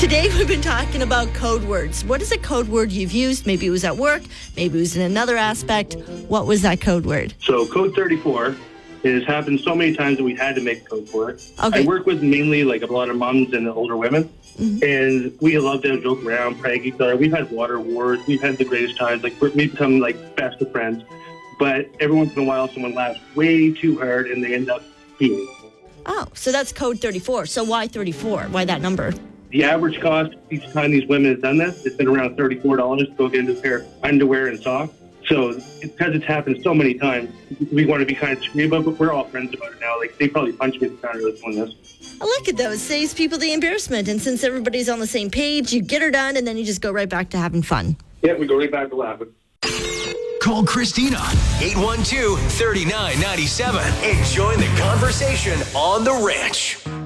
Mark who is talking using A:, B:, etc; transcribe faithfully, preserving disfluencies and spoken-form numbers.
A: Today we've been talking about code words. What is a code word you've used? Maybe it was at work. Maybe it was in another aspect. What was that code word?
B: So code thirty-four has happened so many times that we had to make a code for it.
A: Okay.
B: I work with mainly like a lot of moms and older women. Mm-hmm. And we love to joke around, prank each other. We've had water wars. We've had the greatest times. Like we've become like best of friends. But every once in a while, someone laughs way too hard and they end up peeing.
A: Oh, so that's code thirty-four. So why thirty-four? Why that number?
B: The average cost each time these women have done this, it's been around thirty-four dollars to go get a pair of underwear and socks. So because it's happened so many times, we want to be kind of screwy about it, but we're all friends about it now. Like, they probably punched me at the counter that's doing this.
A: I look at those. Saves people the embarrassment. And since everybody's on the same page, you get her done, and then you just go right back to having fun.
B: Yeah, we go right back to laughing.
C: Call Christina, eight one two, three nine nine seven, and join the conversation on The Ranch.